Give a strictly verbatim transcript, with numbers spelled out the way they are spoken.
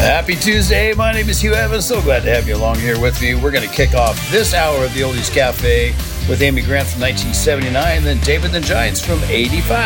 Happy Tuesday. My name is Hugh Evans. So glad to have you along here with me. We're going to kick off this hour of the Oldies Cafe with Amy Grant from nineteen seventy-nine, then David and the Giants from eighty-five.